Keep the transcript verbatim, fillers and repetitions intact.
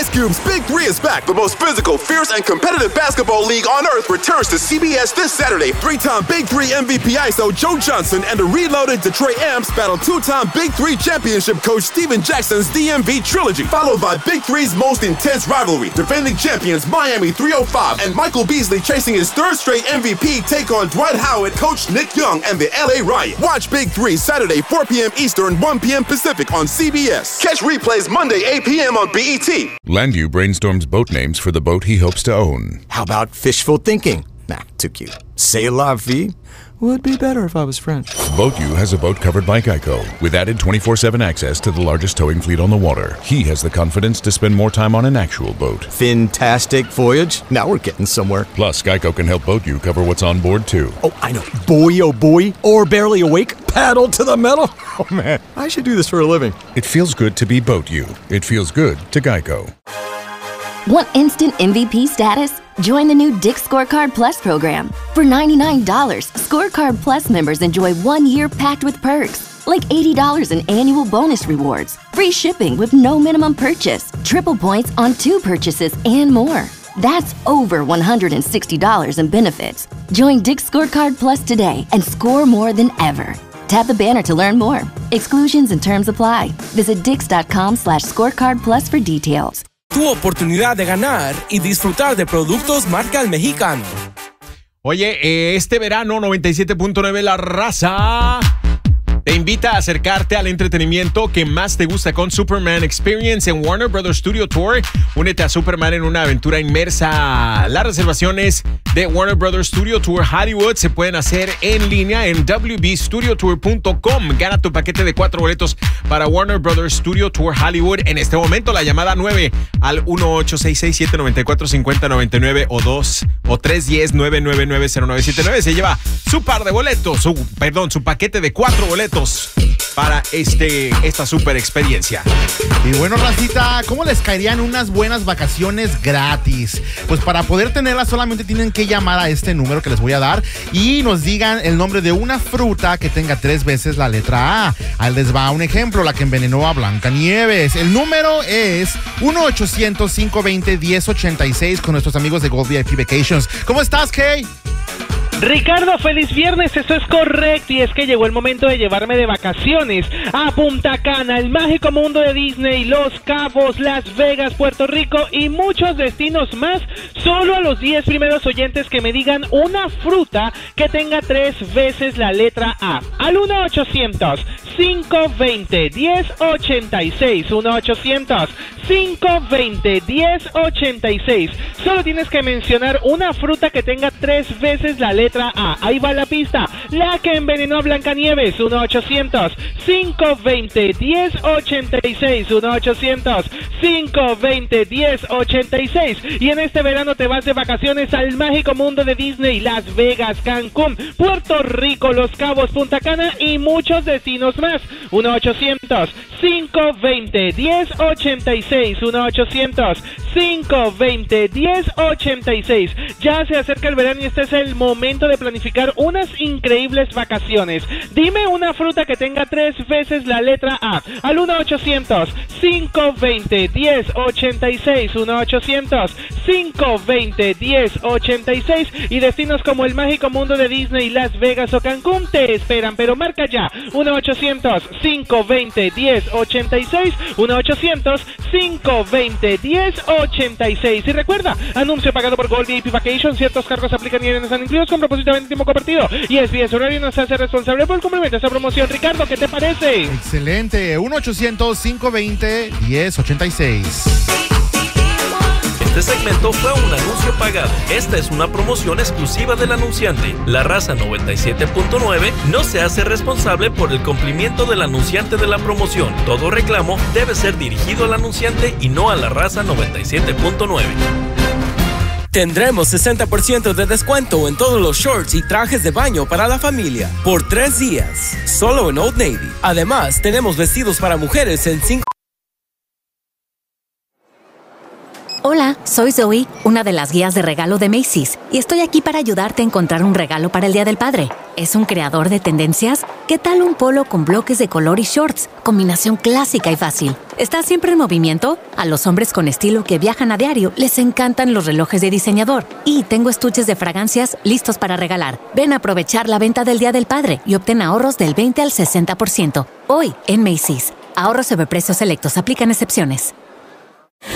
Ice Cube's Big Three is back. The most physical, fierce, and competitive basketball league on earth returns to C B S this Saturday. Three-time Big Three M V P I S O Joe Johnson and the reloaded Detroit Amps battle two-time Big Three championship coach Steven Jackson's D M V trilogy, followed by Big Three's most intense rivalry. Defending champions Miami three oh five and Michael Beasley chasing his third straight M V P take on Dwight Howard, Coach Nick Young, and the L A Riot. Watch Big Three Saturday, four p.m. Eastern, one p.m. Pacific on C B S. Catch replays Monday, eight p.m. on B E T. Landu brainstorms boat names for the boat he hopes to own. How about fishful thinking? Nah, too cute. C'est la vie? Would be better if I was French. BoatU has a boat covered by Geico with added twenty-four seven access to the largest towing fleet on the water. He has the confidence to spend more time on an actual boat. Fantastic voyage. Now we're getting somewhere. Plus, Geico can help BoatU cover what's on board, too. Oh, I know. Boy, oh boy. Or barely awake. Paddle to the metal. Oh, man. I should do this for a living. It feels good to be BoatU. It feels good to Geico. Want instant M V P status? Join the new Dick's Scorecard Plus program. For ninety-nine dollars, Scorecard Plus members enjoy one year packed with perks, like eighty dollars in annual bonus rewards, free shipping with no minimum purchase, triple points on two purchases, and more. That's over one hundred sixty dollars in benefits. Join Dick's Scorecard Plus today and score more than ever. Tap the banner to learn more. Exclusions and terms apply. Visit dix.com slash scorecard plus for details. Tu oportunidad de ganar y disfrutar de productos marca El Mexicano. Oye, este verano noventa y siete punto nueve La Raza te invita a acercarte al entretenimiento que más te gusta con Superman Experience en Warner Brothers Studio Tour. Únete a Superman en una aventura inmersa. Las reservaciones de Warner Brothers Studio Tour Hollywood se pueden hacer en línea en w b studio tour punto com. Gana tu paquete de cuatro boletos para Warner Brothers Studio Tour Hollywood. En este momento, la llamada nueve al uno ocho seis seis siete nueve cuatro cinco cero nueve nueve o dos o tres uno cero nueve nueve nueve cero nueve siete nueve se lleva su par de boletos, su, perdón, su paquete de cuatro boletos para este, esta super experiencia. Y bueno, racita, ¿cómo les caerían unas buenas vacaciones gratis? Pues para poder tenerlas solamente tienen que llamar a este número que les voy a dar y nos digan el nombre de una fruta que tenga tres veces la letra A. Ahí les va un ejemplo, la que envenenó a Blancanieves. El número es uno ochocientos cinco veinte diez ochenta y seis con nuestros amigos de Gold V I P Vacations. ¿Cómo estás, Kay? Ricardo, feliz viernes, eso es correcto y es que llegó el momento de llevarme de vacaciones a Punta Cana, el mágico mundo de Disney, Los Cabos, Las Vegas, Puerto Rico y muchos destinos más, solo a los diez primeros oyentes que me digan una fruta que tenga tres veces la letra A. Al uno ochocientos cinco veinte diez ochenta y seis, uno ochocientos cinco veinte diez ochenta y seis. Solo tienes que mencionar una fruta que tenga tres veces la letra A. Ahí va la pista. La que envenenó a Blancanieves, uno ochocientos cinco veinte diez ochenta y seis, uno ochocientos cinco veinte diez ochenta y seis. Y en este verano te vas de vacaciones al mágico mundo de Disney, Las Vegas, Cancún, Puerto Rico, Los Cabos, Punta Cana y muchos destinos más. uno ochocientos cinco veinte diez ochenta y seis, uno ochocientos cinco veinte diez ochenta y seis. Ya se acerca el verano y este es el momento de planificar unas increíbles vacaciones. Dime una fruta que tenga tres veces la letra A. Al uno ochocientos cinco veinte diez ochenta y seis, uno ochocientos cinco veinte diez ochenta y seis. Y destinos como el mágico mundo de Disney, Las Vegas o Cancún te esperan, pero marca ya uno ochocientos cinco veinte diez ochenta y seis, uno ochocientos cinco veinte diez ochenta y seis. Y recuerda, anuncio pagado por Gold V I P Vacation, ciertos cargos aplican y no están incluidos con propósito de tiempo compartido. Y S B S Horario no se hace responsable por el cumplimiento de esta promoción. Ricardo, ¿qué te parece? Excelente, uno ochocientos cinco veinte diez ochenta y seis. Este segmento fue un anuncio pagado. Esta es una promoción exclusiva del anunciante. La Raza noventa y siete punto nueve no se hace responsable por el cumplimiento del anunciante de la promoción. Todo reclamo debe ser dirigido al anunciante y no a La Raza noventa y siete punto nueve. Tendremos sesenta por ciento de descuento en todos los shorts y trajes de baño para la familia por tres días, solo en Old Navy. Además, tenemos vestidos para mujeres en cinco... Hola, soy Zoe, una de las guías de regalo de Macy's, y estoy aquí para ayudarte a encontrar un regalo para el Día del Padre. Es un creador de tendencias ¿Qué tal un polo con bloques de color y shorts? Combinación clásica y fácil. ¿Estás siempre en movimiento? A los hombres con estilo que viajan a diario les encantan los relojes de diseñador. Y tengo estuches de fragancias listos para regalar. Ven a aprovechar la venta del Día del Padre y obtén ahorros del veinte al sesenta por ciento. Hoy en Macy's. Ahorros sobre precios selectos. Aplican excepciones.